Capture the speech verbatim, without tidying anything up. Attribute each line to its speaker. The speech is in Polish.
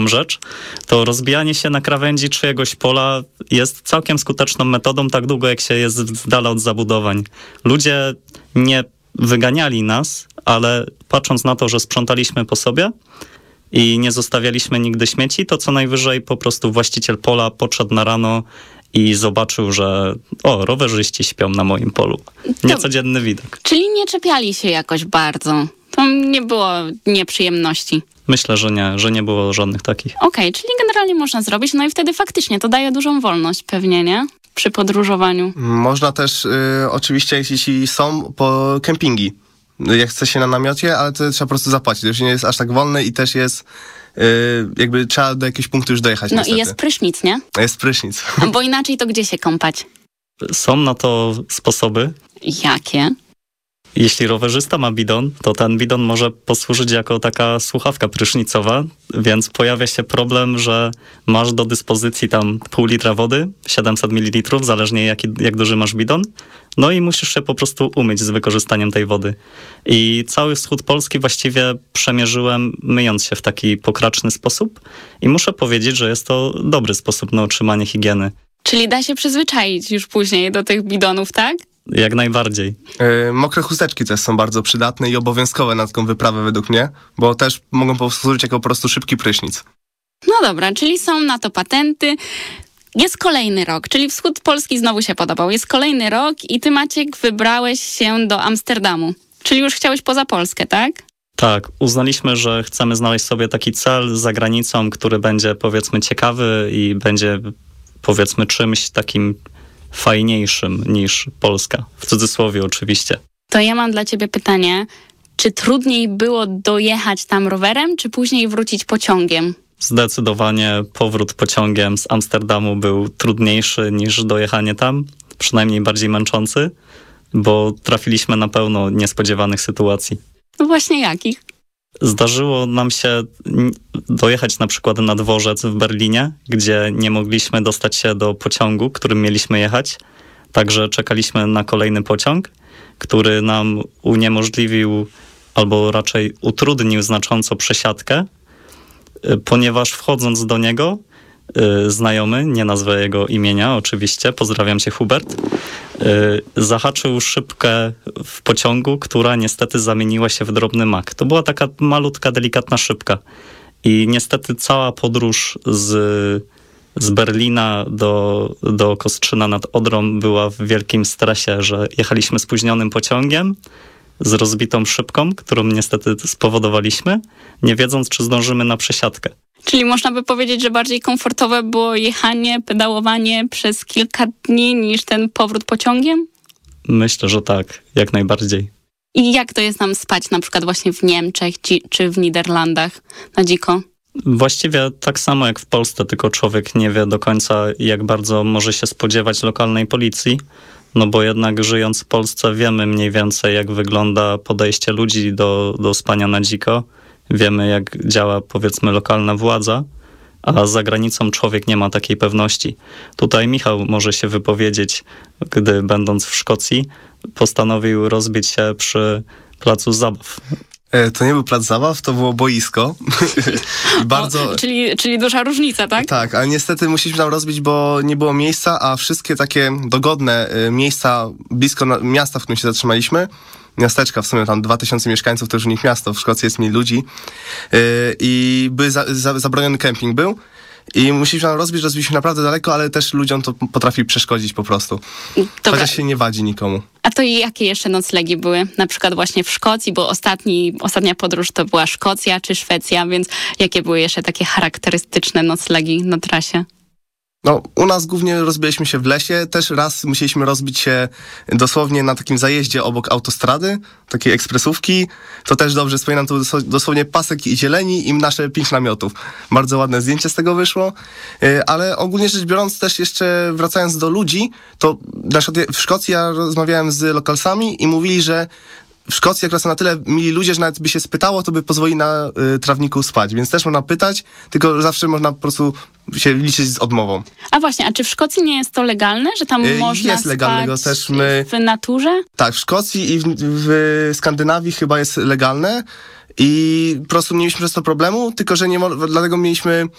Speaker 1: rzecz, to rozbijanie się na krawędzi czyjegoś pola jest całkiem skuteczną metodą, tak długo jak się jest z dala od zabudowań. Ludzie nie wyganiali nas, ale patrząc na to, że sprzątaliśmy po sobie i nie zostawialiśmy nigdy śmieci, to co najwyżej po prostu właściciel pola podszedł na rano i zobaczył, że o, rowerzyści śpią na moim polu. Niecodzienny widok.
Speaker 2: Czyli nie czepiali się jakoś bardzo. To nie było nieprzyjemności.
Speaker 1: Myślę, że nie, że nie było żadnych takich.
Speaker 2: Okej, okay, czyli generalnie można zrobić, no i wtedy faktycznie to daje dużą wolność pewnie, nie? Przy podróżowaniu.
Speaker 3: Można też y, oczywiście, jeśli są po kempingi. Jak chce się na namiocie, ale to trzeba po prostu zapłacić. To już nie jest aż tak wolne i też jest y, jakby trzeba do jakiegoś punktu już dojechać.
Speaker 2: No
Speaker 3: niestety.
Speaker 2: I jest prysznic, nie?
Speaker 3: Jest prysznic.
Speaker 2: Bo inaczej to gdzie się kąpać?
Speaker 1: Są na to sposoby.
Speaker 2: Jakie?
Speaker 1: Jeśli rowerzysta ma bidon, to ten bidon może posłużyć jako taka słuchawka prysznicowa, więc pojawia się problem, że masz do dyspozycji tam pół litra wody, siedemset mililitrów, zależnie jaki, jak duży masz bidon, no i musisz się po prostu umyć z wykorzystaniem tej wody. I cały wschód Polski właściwie przemierzyłem myjąc się w taki pokraczny sposób i muszę powiedzieć, że jest to dobry sposób na utrzymanie higieny.
Speaker 2: Czyli da się przyzwyczaić już później do tych bidonów, tak?
Speaker 1: Jak najbardziej.
Speaker 3: Yy, mokre chusteczki też są bardzo przydatne i obowiązkowe na taką wyprawę według mnie, bo też mogą posłużyć jako po prostu szybki prysznic.
Speaker 2: No dobra, czyli są na to patenty. Jest kolejny rok, czyli wschód Polski znowu się podobał. Jest kolejny rok i ty, Maciek, wybrałeś się do Amsterdamu. Czyli już chciałeś poza Polskę, tak?
Speaker 1: Tak, uznaliśmy, że chcemy znaleźć sobie taki cel za granicą, który będzie powiedzmy ciekawy i będzie powiedzmy czymś takim fajniejszym niż Polska. W cudzysłowie oczywiście.
Speaker 2: To ja mam dla ciebie pytanie, czy trudniej było dojechać tam rowerem, czy później wrócić pociągiem?
Speaker 1: Zdecydowanie powrót pociągiem z Amsterdamu był trudniejszy niż dojechanie tam, przynajmniej bardziej męczący, bo trafiliśmy na pełno niespodziewanych sytuacji.
Speaker 2: No właśnie jakich?
Speaker 1: Zdarzyło nam się dojechać na przykład na dworzec w Berlinie, gdzie nie mogliśmy dostać się do pociągu, którym mieliśmy jechać. Także czekaliśmy na kolejny pociąg, który nam uniemożliwił albo raczej utrudnił znacząco przesiadkę, ponieważ wchodząc do niego znajomy, nie nazwę jego imienia oczywiście, pozdrawiam cię Hubert, zahaczył szybkę w pociągu, która niestety zamieniła się w drobny mak. To była taka malutka, delikatna szybka i niestety cała podróż z, z Berlina do, do Kostrzyna nad Odrą była w wielkim stresie, że jechaliśmy spóźnionym pociągiem z rozbitą szybką, którą niestety spowodowaliśmy, nie wiedząc, czy zdążymy na przesiadkę.
Speaker 2: Czyli można by powiedzieć, że bardziej komfortowe było jechanie, pedałowanie przez kilka dni niż ten powrót pociągiem?
Speaker 1: Myślę, że tak, jak najbardziej.
Speaker 2: I jak to jest nam spać na przykład właśnie w Niemczech czy w Niderlandach na dziko?
Speaker 1: Właściwie tak samo jak w Polsce, tylko człowiek nie wie do końca, jak bardzo może się spodziewać lokalnej policji, no bo jednak żyjąc w Polsce wiemy mniej więcej, jak wygląda podejście ludzi do, do spania na dziko. Wiemy, jak działa, powiedzmy, lokalna władza, a za granicą człowiek nie ma takiej pewności. Tutaj Michał może się wypowiedzieć, gdy będąc w Szkocji postanowił rozbić się przy placu zabaw.
Speaker 3: To nie był plac zabaw, to było boisko. Bardzo...
Speaker 2: O, czyli, czyli duża różnica, tak?
Speaker 3: Tak, ale niestety musieliśmy tam rozbić, bo nie było miejsca, a wszystkie takie dogodne miejsca blisko miasta, w którym się zatrzymaliśmy, miasteczka, w sumie tam dwa tysiące mieszkańców, to już u nich miasto, w Szkocji jest mniej ludzi, yy, i by za, za, zabroniony kemping był i musieliśmy tam rozbić, rozbiliśmy naprawdę daleko, ale też ludziom to potrafi przeszkodzić po prostu. Dobra. Chociaż się nie wadzi nikomu.
Speaker 2: A to jakie jeszcze noclegi były? Na przykład właśnie w Szkocji, bo ostatni, ostatnia podróż to była Szkocja czy Szwecja, więc jakie były jeszcze takie charakterystyczne noclegi na trasie?
Speaker 3: No, u nas głównie rozbiliśmy się w lesie. Też raz musieliśmy rozbić się dosłownie na takim zajeździe obok autostrady, takiej ekspresówki. To też dobrze wspominam, to dosłownie pasek i zieleni i nasze pięć namiotów. Bardzo ładne zdjęcie z tego wyszło. Ale ogólnie rzecz biorąc, też jeszcze wracając do ludzi, to na przykład w Szkocji ja rozmawiałem z lokalsami i mówili, że w Szkocji akurat są na tyle mili ludzie, że nawet by się spytało, to by pozwoli na y, trawniku spać. Więc też można pytać, tylko zawsze można po prostu się liczyć z odmową.
Speaker 2: A właśnie, a czy w Szkocji nie jest to legalne, że tam y, można
Speaker 3: jest legalnego
Speaker 2: spać
Speaker 3: też my...
Speaker 2: w naturze?
Speaker 3: Tak, w Szkocji i w, w Skandynawii chyba jest legalne. i po prostu nie mieliśmy przez to problemu, tylko że nie mo- dlatego mieliśmy